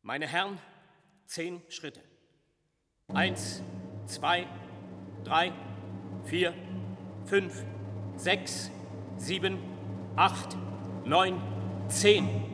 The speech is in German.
Meine Herren, 10 Schritte. 1, 2, 3, 4, 5, 6, 7, 8, 9, 10.